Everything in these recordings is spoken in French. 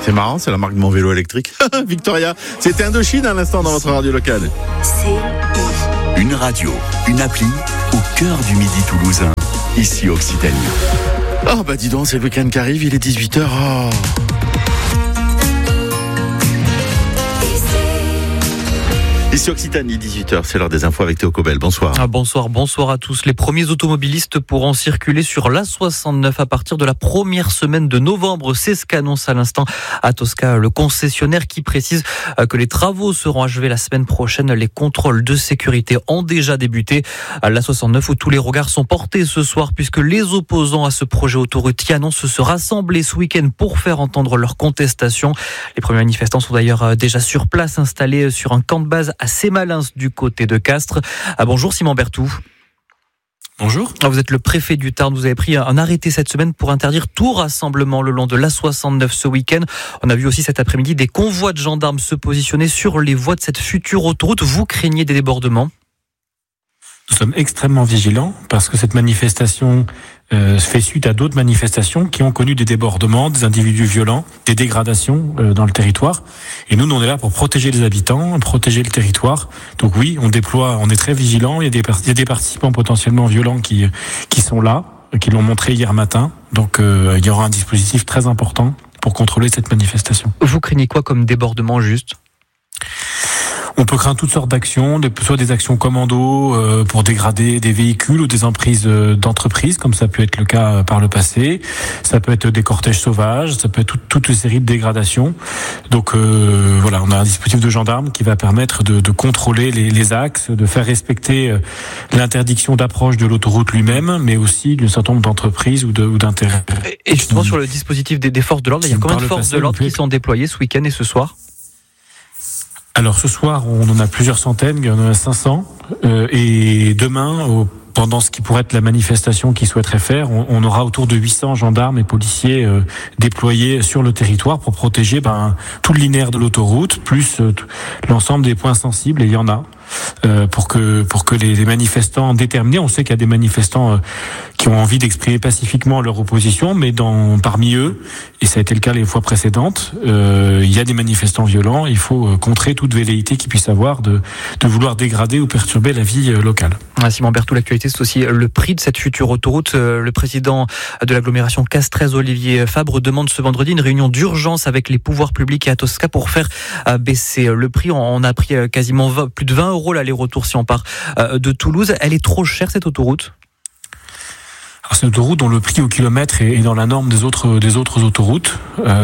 C'est marrant, c'est la marque de mon vélo électrique. Victoria, c'était Indochine à l'instant dans votre radio locale. Une radio, une appli au cœur du Midi toulousain, ici Occitanie. Oh bah dis donc, c'est le week-end qui arrive, il est 18h. Oh. Ici Occitanie, 18h, c'est l'heure des infos avec Théo Cobel. Bonsoir. Bonsoir à tous. Les premiers automobilistes pourront circuler sur l'A69 à partir de la première semaine de novembre. C'est ce qu'annonce à l'instant Atosca, le concessionnaire, qui précise que les travaux seront achevés la semaine prochaine. Les contrôles de sécurité ont déjà débuté à l'A69 où tous les regards sont portés ce soir puisque les opposants à ce projet autoroutier annoncent se rassembler ce week-end pour faire entendre leur contestation. Les premiers manifestants sont d'ailleurs déjà sur place, installés sur un camp de base à Sémalins du côté de Castres. Bonjour Simon Berthoud. Bonjour. Vous êtes le préfet du Tarn. Vous avez pris un arrêté cette semaine pour interdire tout rassemblement le long de l'A69 ce week-end. On a vu aussi cet après-midi des convois de gendarmes se positionner sur les voies de cette future autoroute. Vous craignez des débordements ? Nous sommes extrêmement vigilants parce que cette manifestation fait suite à d'autres manifestations qui ont connu des débordements, des individus violents, des dégradations dans le territoire. Et nous, on est là pour protéger les habitants, protéger le territoire. Donc oui, on est très vigilants. Il y a des participants potentiellement violents qui sont là, qui l'ont montré hier matin. Donc il y aura un dispositif très important pour contrôler cette manifestation. Vous craignez quoi comme débordement juste ? On peut craindre toutes sortes d'actions, soit des actions commando pour dégrader des véhicules ou des emprises d'entreprises, comme ça peut être le cas par le passé. Ça peut être des cortèges sauvages, ça peut être toute une série de dégradations. Donc voilà, on a un dispositif de gendarmes qui va permettre de contrôler les axes, de faire respecter l'interdiction d'approche de l'autoroute lui-même, mais aussi d'un certain nombre d'entreprises ou d'intérêts. Et justement sur le dispositif des forces de l'ordre, il y a combien de forces de l'ordre qui sont déployées ce week-end et ce soir ? Alors ce soir, on en a plusieurs centaines, il y en a 500. Et demain, pendant ce qui pourrait être la manifestation qu'ils souhaiteraient faire, on aura autour de 800 gendarmes et policiers déployés sur le territoire pour protéger tout le linéaire de l'autoroute, plus l'ensemble des points sensibles, et il y en a. Pour que les manifestants déterminés, on sait qu'il y a des manifestants qui ont envie d'exprimer pacifiquement leur opposition, mais parmi eux, et ça a été le cas les fois précédentes, il y a des manifestants violents. Il faut contrer toute velléité qu'ils puissent avoir de vouloir dégrader ou perturber la vie locale. Simon Berthoud, l'actualité, c'est aussi le prix de cette future autoroute. Le président de l'agglomération Castres, Olivier Fabre, demande ce vendredi une réunion d'urgence avec les pouvoirs publics et Atosca pour faire baisser le prix. On a pris quasiment plus de 20 € l'aller-retour si on part de Toulouse. Elle est trop chère cette autoroute ? Alors c'est une autoroute dont le prix au kilomètre est dans la norme des autres autoroutes.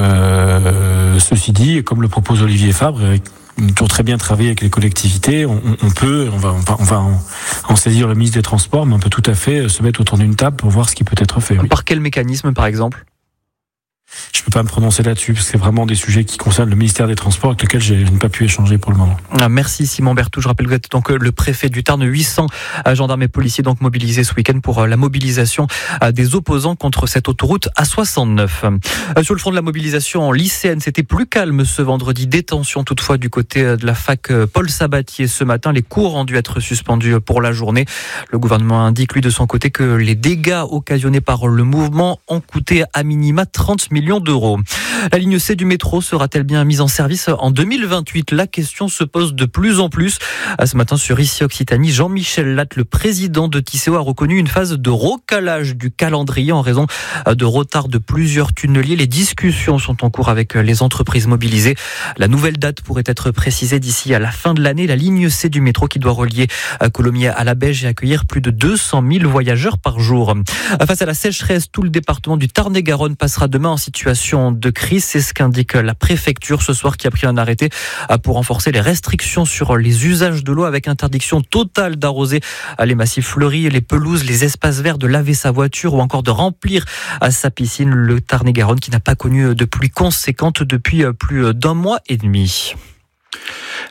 Ceci dit, comme le propose Olivier Fabre, toujours très bien travaillé avec les collectivités, on va en saisir le ministre des Transports, mais on peut tout à fait se mettre autour d'une table pour voir ce qui peut être fait. Oui. Par quel mécanisme, par exemple ? Je ne peux pas me prononcer là-dessus, parce que c'est vraiment des sujets qui concernent le ministère des Transports avec lesquels je n'ai pas pu échanger pour le moment. Merci Simon Berthoud. Je rappelle que vous êtes donc le préfet du Tarn. 800 gendarmes et policiers donc mobilisés ce week-end pour la mobilisation des opposants contre cette autoroute A69. Sur le front de la mobilisation lycéenne, c'était plus calme ce vendredi. Détention toutefois du côté de la fac Paul Sabatier ce matin. Les cours ont dû être suspendus pour la journée. Le gouvernement indique lui de son côté que les dégâts occasionnés par le mouvement ont coûté à minima 30 millions d'euros. La ligne C du métro sera-t-elle bien mise en service en 2028 ? La question se pose de plus en plus. Ce matin sur Ici Occitanie, Jean-Michel Latte, le président de Tisséo, a reconnu une phase de recalage du calendrier en raison de retard de plusieurs tunneliers. Les discussions sont en cours avec les entreprises mobilisées. La nouvelle date pourrait être précisée d'ici à la fin de l'année. La ligne C du métro qui doit relier Colomiers à la Beige et accueillir plus de 200 000 voyageurs par jour. Face à la sécheresse, tout le département du Tarn-et-Garonne passera demain en situation de crise. C'est ce qu'indique la préfecture ce soir qui a pris un arrêté pour renforcer les restrictions sur les usages de l'eau avec interdiction totale d'arroser les massifs fleuris, les pelouses, les espaces verts, de laver sa voiture ou encore de remplir sa piscine. Le Tarn-et-Garonne qui n'a pas connu de pluie conséquente depuis plus d'1 mois et demi.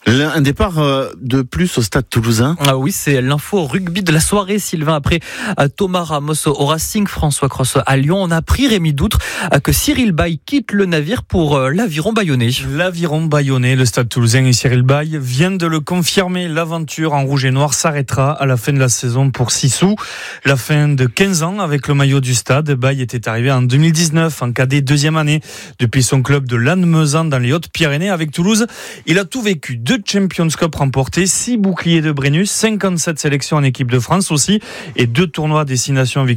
Un départ de plus au Stade Toulousain. Ah oui, c'est l'info rugby de la soirée, Sylvain. Après Thomas Ramos au Racing, François Cross à Lyon, on a appris, Rémi Doutre, que Cyril Baille quitte le navire pour l'Aviron Bayonnais. L'Aviron Bayonnais, le Stade Toulousain et Cyril Baille viennent de le confirmer. L'aventure en rouge et noir s'arrêtera à la fin de la saison pour Sissou. La fin de 15 ans avec le maillot du Stade. Baille était arrivé en 2019 en cadet deuxième année depuis son club de Lannemezan dans les Hautes-Pyrénées. Avec Toulouse, il a tout vécu. 2 Champions Cup remportés, 6 boucliers de Brennus, 57 sélections en équipe de France aussi et 2 tournois destination victoire.